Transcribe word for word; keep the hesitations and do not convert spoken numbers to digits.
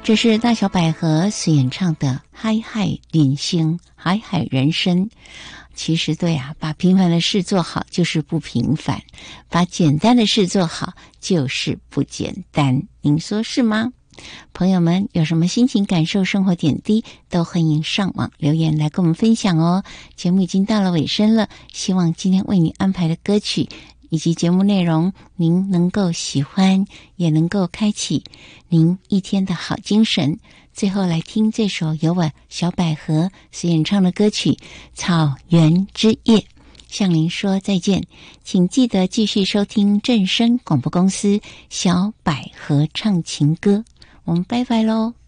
这是大小百合所演唱的《海海人生》，海海人生。其实对啊，把平凡的事做好就是不平凡，把简单的事做好就是不简单。您说是吗？朋友们有什么心情感受生活点滴，都欢迎上网留言来跟我们分享哦。节目已经到了尾声了，希望今天为你安排的歌曲以及节目内容您能够喜欢，也能够开启您一天的好精神。最后来听这首由我小百合所演唱的歌曲《草原之夜》，向您说再见。请记得继续收听正声广播公司小百合唱情歌，我们拜拜喽。